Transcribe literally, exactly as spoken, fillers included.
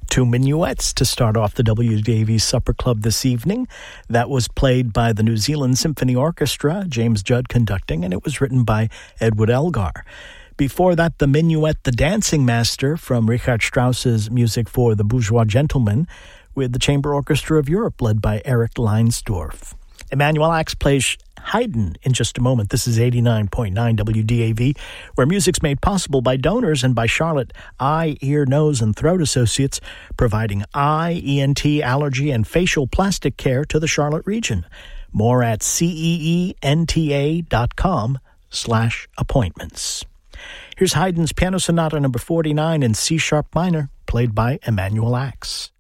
Two minuets to start off the W D A V Supper Club this evening. That was played by the New Zealand Symphony Orchestra, James Judd conducting, and it was written by Edward Elgar. Before that, the minuet, The Dancing Master, from Richard Strauss's music for The Bourgeois Gentleman, with the Chamber Orchestra of Europe, led by Eric Leinsdorf. Emmanuel Axe plays Haydn in just a moment. This is eighty-nine point nine W D A V, where music's made possible by donors and by Charlotte Eye, Ear, Nose, and Throat Associates, providing eye, E N T, allergy, and facial plastic care to the Charlotte region. More at ceenta.com slash appointments. Here's Haydn's Piano Sonata number forty-nine in C-sharp minor, played by Emmanuel Axe.